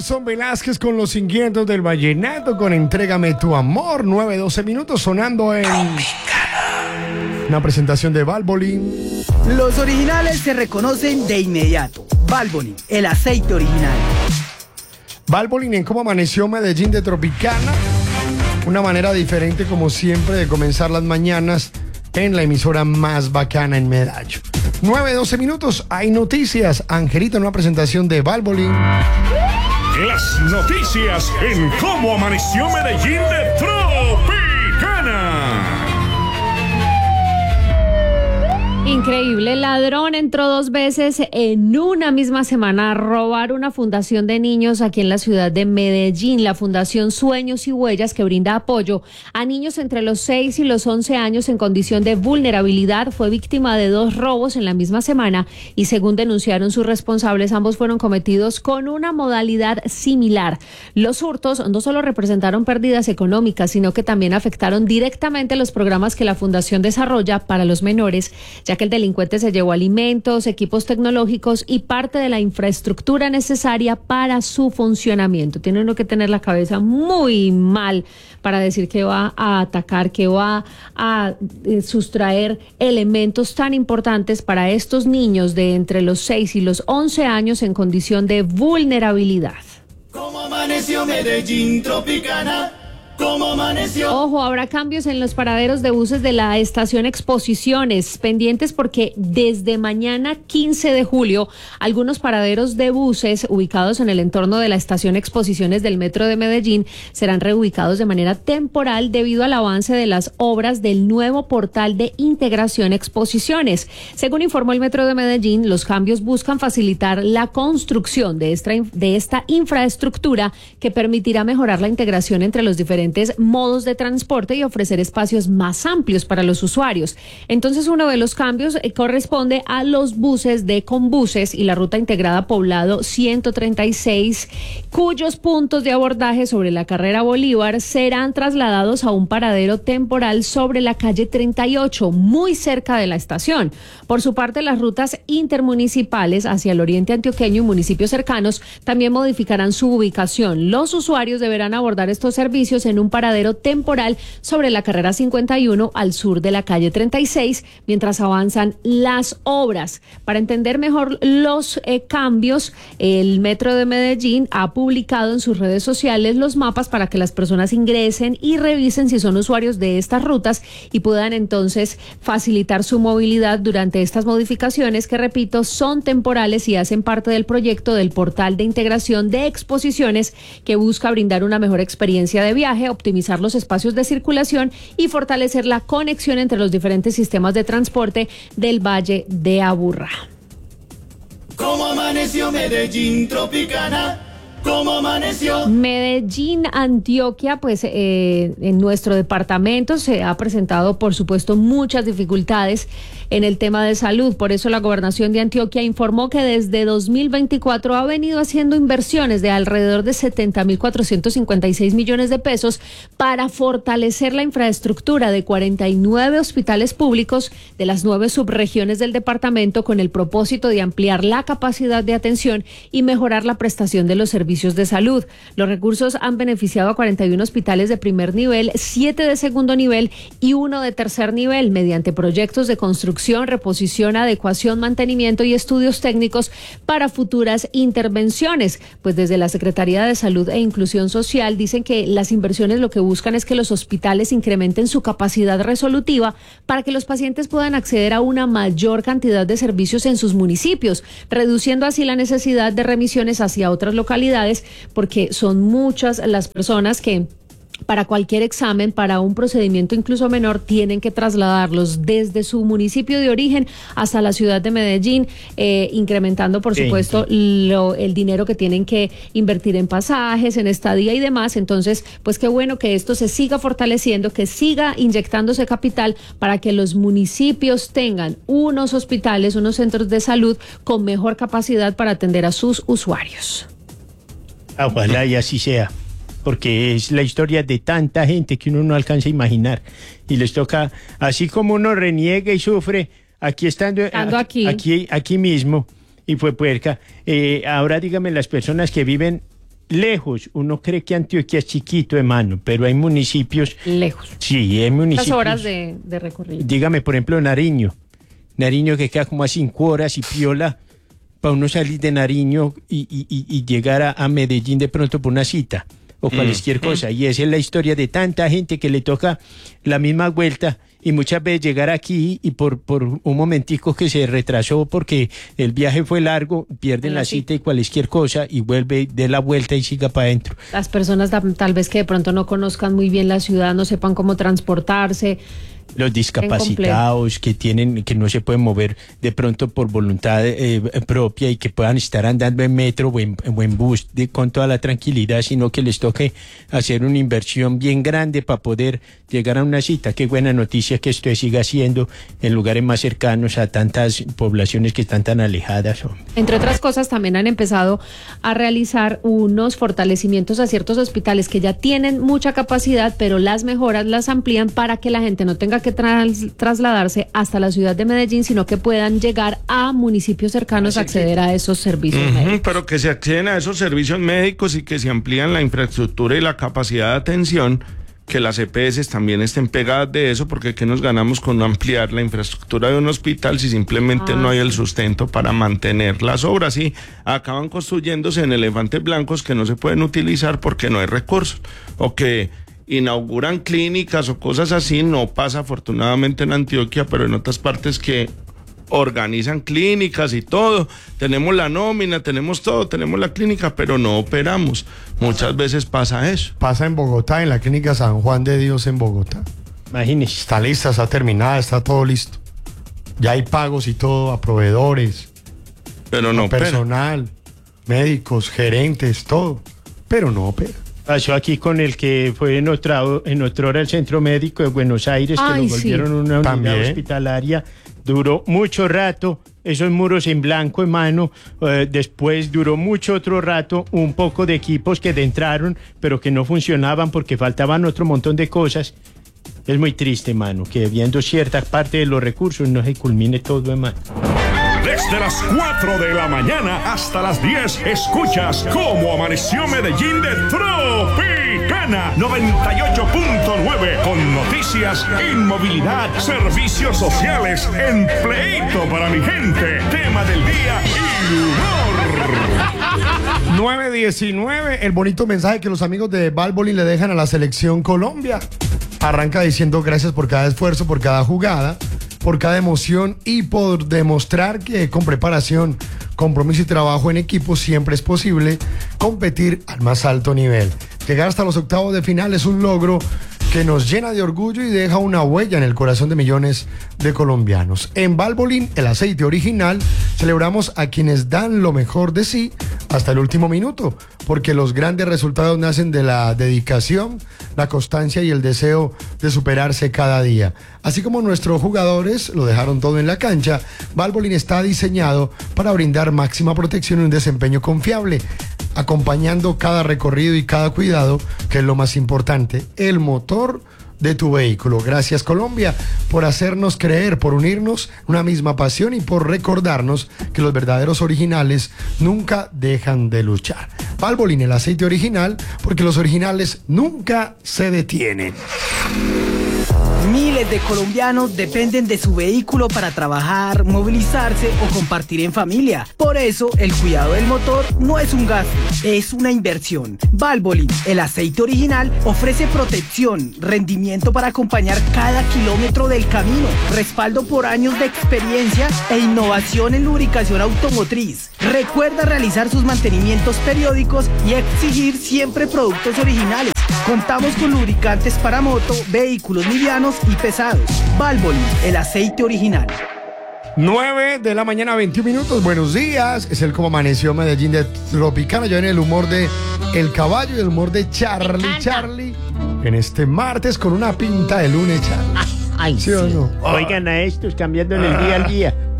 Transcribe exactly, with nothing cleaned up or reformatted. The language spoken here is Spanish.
Emerson Velázquez con los inquietos del vallenato con Entrégame tu amor. nueve doce minutos sonando en una presentación de Valvoline. Los originales se reconocen de inmediato. Valvoline, el aceite original. Valvoline en Cómo Amaneció Medellín de Tropicana. Una manera diferente, como siempre, de comenzar las mañanas en la emisora más bacana en Medallo. nueve doce minutos, hay noticias. Angelito en una presentación de Valvoline. Las noticias en Cómo Amaneció Medellín de Tropicana. Increíble, ladrón entró dos veces en una misma semana a robar una fundación de niños aquí en la ciudad de Medellín, la Fundación Sueños y Huellas, que brinda apoyo a niños entre los seis y los once años en condición de vulnerabilidad. Fue víctima de dos robos en la misma semana y, según denunciaron sus responsables, ambos fueron cometidos con una modalidad similar. Los hurtos no solo representaron pérdidas económicas, sino que también afectaron directamente los programas que la fundación desarrolla para los menores, ya que el delincuente se llevó alimentos, equipos tecnológicos y parte de la infraestructura necesaria para su funcionamiento. Tiene uno que tener la cabeza muy mal para decir que va a atacar, que va a eh, sustraer elementos tan importantes para estos niños de entre los seis y los once años en condición de vulnerabilidad. ¿Cómo amaneció Medellín Tropicana? ¿Cómo amaneció? Ojo, habrá cambios en los paraderos de buses de la estación Exposiciones, pendientes porque desde mañana quince de julio, algunos paraderos de buses ubicados en el entorno de la estación Exposiciones del Metro de Medellín serán reubicados de manera temporal debido al avance de las obras del nuevo portal de integración Exposiciones. Según informó el Metro de Medellín, los cambios buscan facilitar la construcción de esta, de esta infraestructura que permitirá mejorar la integración entre los diferentes modos de transporte y ofrecer espacios más amplios para los usuarios. Entonces, uno de los cambios eh, corresponde a los buses de Conbuses y la ruta integrada Poblado ciento treinta y seis, cuyos puntos de abordaje sobre la carrera Bolívar serán trasladados a un paradero temporal sobre la calle treinta y ocho, muy cerca de la estación. Por su parte, las rutas intermunicipales hacia el oriente antioqueño y municipios cercanos también modificarán su ubicación. Los usuarios deberán abordar estos servicios en en un paradero temporal sobre la carrera cincuenta y uno al sur de la calle treinta y seis, mientras avanzan las obras. Para entender mejor los eh, cambios, el Metro de Medellín ha publicado en sus redes sociales los mapas para que las personas ingresen y revisen si son usuarios de estas rutas y puedan entonces facilitar su movilidad durante estas modificaciones que, repito, son temporales y hacen parte del proyecto del portal de integración de exposiciones que busca brindar una mejor experiencia de viaje, optimizar los espacios de circulación y fortalecer la conexión entre los diferentes sistemas de transporte del Valle de Aburrá. ¿Cómo amaneció Medellín Tropicana? ¿Cómo amaneció? Medellín, Antioquia, pues eh, en nuestro departamento se ha presentado, por supuesto, muchas dificultades en el tema de salud. Por eso la Gobernación de Antioquia informó que desde dos mil veinticuatro ha venido haciendo inversiones de alrededor de setenta mil cuatrocientos cincuenta y seis millones de pesos para fortalecer la infraestructura de cuarenta y nueve hospitales públicos de las nueve subregiones del departamento, con el propósito de ampliar la capacidad de atención y mejorar la prestación de los servicios de salud. Los recursos han beneficiado a cuarenta y uno hospitales de primer nivel, siete de segundo nivel y uno de tercer nivel, mediante proyectos de construcción, reposición, adecuación, mantenimiento y estudios técnicos para futuras intervenciones. Pues desde la Secretaría de Salud e Inclusión Social dicen que las inversiones lo que buscan es que los hospitales incrementen su capacidad resolutiva para que los pacientes puedan acceder a una mayor cantidad de servicios en sus municipios, reduciendo así la necesidad de remisiones hacia otras localidades, porque son muchas las personas que para cualquier examen, para un procedimiento incluso menor, tienen que trasladarlos desde su municipio de origen hasta la ciudad de Medellín, eh, incrementando, por supuesto, lo, el dinero que tienen que invertir en pasajes, en estadía y demás. Entonces, pues qué bueno que esto se siga fortaleciendo, que siga inyectándose capital para que los municipios tengan unos hospitales, unos centros de salud con mejor capacidad para atender a sus usuarios. Ojalá y así sea, porque es la historia de tanta gente que uno no alcanza a imaginar y les toca, así como uno reniega y sufre, aquí estando Ando aquí. aquí aquí mismo y fue puerca. Eh, ahora dígame, las personas que viven lejos. Uno cree que Antioquia es chiquito, hermano, pero hay municipios... Lejos. Sí, hay municipios... Las horas de, de recorrido. Dígame, por ejemplo, Nariño. Nariño que queda como a cinco horas y Piola, para uno salir de Nariño y, y, y, y llegar a, a Medellín de pronto por una cita o cualquier mm. cosa. Y esa es la historia de tanta gente que le toca la misma vuelta y muchas veces llegar aquí y por, por un momentico que se retrasó porque el viaje fue largo, pierden la cita y cualquier cosa y vuelve de la vuelta y siga para adentro. Las personas tal vez que de pronto no conozcan muy bien la ciudad, no sepan cómo transportarse. Los discapacitados que tienen, que no se pueden mover de pronto por voluntad eh, propia y que puedan estar andando en metro o en, o en bus de, con toda la tranquilidad, sino que les toque hacer una inversión bien grande para poder llegar a una cita. Qué buena noticia que esto siga haciendo en lugares más cercanos a tantas poblaciones que están tan alejadas. Hombre. Entre otras cosas, también han empezado a realizar unos fortalecimientos a ciertos hospitales que ya tienen mucha capacidad, pero las mejoras las amplían para que la gente no tenga que tras, trasladarse hasta la ciudad de Medellín, sino que puedan llegar a municipios cercanos a acceder a esos servicios uh-huh, médicos. Pero que se acceden a esos servicios médicos y que se amplían la infraestructura y la capacidad de atención, que las E P S también estén pegadas de eso, porque ¿qué nos ganamos con no ampliar la infraestructura de un hospital si simplemente ah, no hay el sustento para mantener las obras? Y acaban construyéndose en elefantes blancos que no se pueden utilizar porque no hay recursos, o que inauguran clínicas o cosas así. No pasa afortunadamente en Antioquia, pero en otras partes que organizan clínicas y todo, tenemos la nómina, tenemos todo, tenemos la clínica, pero no operamos. Muchas veces pasa eso. Pasa en Bogotá, en la clínica San Juan de Dios en Bogotá. Imagínese. Está lista, está terminada, está todo listo. Ya hay pagos y todo a proveedores, pero no a personal, opera. Médicos, gerentes, todo, pero no opera. Pasó aquí con el que fue en otra, en otra hora el centro médico de Buenos Aires, Ay, que lo volvieron sí. una unidad También. hospitalaria. Duró mucho rato, esos muros en blanco, hermano. Eh, después duró mucho otro rato, un poco de equipos que entraron, pero que no funcionaban porque faltaban otro montón de cosas. Es muy triste, hermano, que viendo cierta parte de los recursos no se culmine todo, hermano. Desde las cuatro de la mañana hasta las diez, escuchas Cómo Amaneció Medellín de Tropicana noventa y ocho punto nueve, con noticias, inmovilidad, servicios sociales, empleito para mi gente, tema del día y humor. nueve diecinueve, el bonito mensaje que los amigos de Valvoline le dejan a la selección Colombia. Arranca diciendo gracias por cada esfuerzo, por cada jugada, por cada emoción y por demostrar que con preparación, compromiso y trabajo en equipo siempre es posible competir al más alto nivel. Llegar hasta los octavos de final es un logro que nos llena de orgullo y deja una huella en el corazón de millones de colombianos. En Valvoline, el aceite original, celebramos a quienes dan lo mejor de sí hasta el último minuto, porque los grandes resultados nacen de la dedicación, la constancia y el deseo de superarse cada día. Así como nuestros jugadores lo dejaron todo en la cancha, Valvoline está diseñado para brindar máxima protección y un desempeño confiable, acompañando cada recorrido y cada cuidado, que es lo más importante, el motor de tu vehículo. Gracias, Colombia, por hacernos creer, por unirnos una misma pasión y por recordarnos que los verdaderos originales nunca dejan de luchar. Valvoline, el aceite original, porque los originales nunca se detienen. Miles de colombianos dependen de su vehículo para trabajar, movilizarse o compartir en familia. Por eso, el cuidado del motor no es un gasto, es una inversión. Valvoline, el aceite original, ofrece protección, rendimiento para acompañar cada kilómetro del camino, respaldo por años de experiencia e innovación en lubricación automotriz. Recuerda realizar sus mantenimientos periódicos y exigir siempre productos originales. Contamos con lubricantes para moto, vehículos livianos y pesados. Valvoline, el aceite original. nueve de la mañana, veintiún minutos. Buenos días. Es el Cómo Amaneció Medellín de Tropicana. Yo en el humor de El Caballo y el humor de Charlie Charlie. En este martes con una pinta de lunes, Charlie. Ay, ¿Sí, sí o no? Oigan a estos cambiando el día al día.